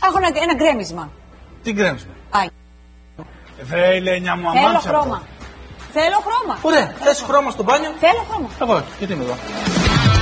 έχω ένα γκρέμισμα. Τι γκρέμισμα? Πάει. Βρε, Ελένια μου, Θέλω χρώμα. Θέλω χρώμα. Ωραία, θες χρώμα στο μπάνιο. Θέλω χρώμα. Εγώ, γιατί είμαι εδώ.